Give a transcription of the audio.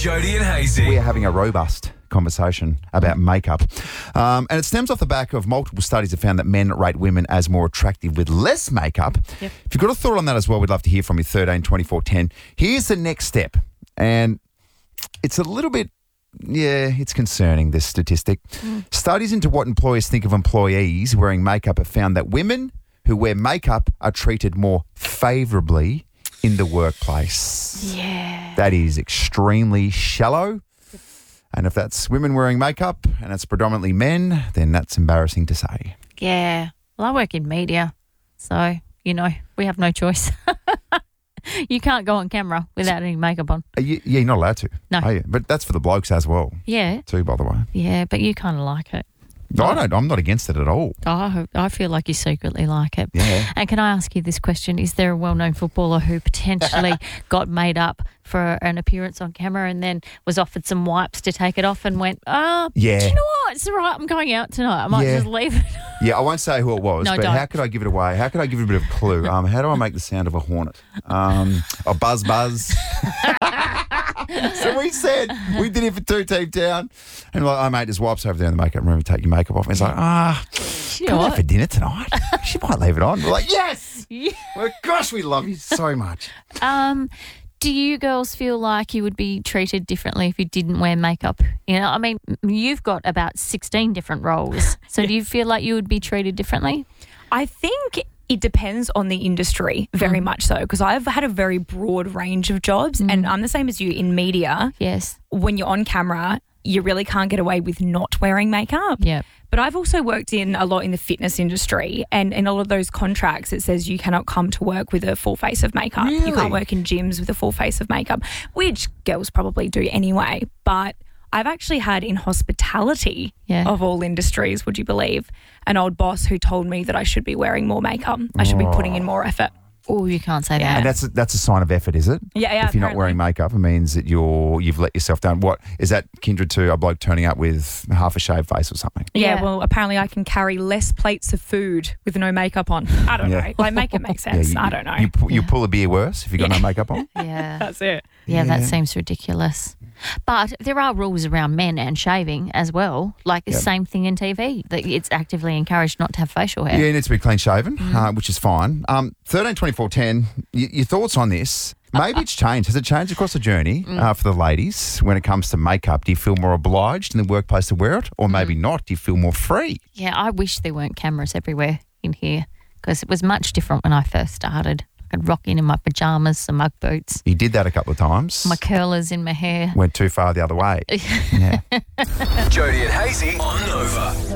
Jody and Hazy. We are having a robust conversation about makeup. And it stems off the back of multiple studies that found that men rate women as more attractive with less makeup. Yep. If you've got a thought on that as well, we'd love to hear from you. 13 24 10. Here's the next step. And it's a little bit, it's concerning, this statistic. Studies into what employers think of employees wearing makeup have found that women who wear makeup are treated more favourably in the workplace. Yeah. That is extremely shallow. And if that's women wearing makeup and it's predominantly men, then that's embarrassing to say. Yeah. Well, I work in media, so, we have no choice. You can't go on camera without any makeup on. You're not allowed to. No. Are you? But that's for the blokes as well, Yeah. too, by the way. Yeah, but you kind of like it. No, I'm not against it at all. I feel like you secretly like it. Yeah. And can I ask you this question? Is there a well-known footballer who potentially got made up for an appearance on camera and then was offered some wipes to take it off and went, Yeah. do you know what? It's all right. I'm going out ttonight. I might just leave it. Yeah, I won't say who it was, No, but don't. how could I give it away? How could I give it a bit of a clue? How do I make the sound of a hornet? A buzz. So we said, we did it for two team down. And like, mate, there's wipes over there in the makeup room. Take your makeup off. And it's like, You can know I have what? for dinner tonight? She might leave it on. We're like, yes! Yeah. Well, gosh, we love you so much. Do you girls feel like you would be treated differently if you didn't wear makeup? I mean, you've got about 16 different roles. So do you feel like you would be treated differently? I think it depends on the industry very much so, because I've had a very broad range of jobs and I'm the same as you in media. Yes. When you're on camera, you really can't get away with not wearing makeup. Yeah. But I've also worked in a lot in the fitness industry, and in all of those contracts, it says you cannot come to work with a full face of makeup. Really? You can't work in gyms with a full face of makeup, which girls probably do anyway. But I've actually had in hospitality, of all industries, would you believe, an old boss who told me that I should be wearing more makeup. I should be putting in more effort. Oh, you can't say And that. that's a sign of effort, is it? Yeah, If you're not wearing makeup, it means that you've let yourself down. What is that kindred to a bloke turning up with half a shaved face or something? Yeah, Yeah. well, apparently I can carry less plates of food with no makeup on. I don't know. Like, make it make sense. I don't know. You pull a beer worse if you've got no makeup on. Yeah. That's it. Yeah, that seems ridiculous. But there are rules around men and shaving as well. Like the same thing in TV. That it's actively encouraged not to have facial hair. Yeah, it needs to be clean shaven, which is fine. 13 24 10, your thoughts on this? Maybe it's changed. Has it changed across the journey for the ladies when it comes to makeup? Do you feel more obliged in the workplace to wear it, or maybe not? Do you feel more free? Yeah, I wish there weren't cameras everywhere in here because it was much different when I first started. I could rock in my pajamas, some Ugg boots, You did that a couple of times. my curlers in my hair. Went too far the other way. Yeah. Jody and Hazy on Nova.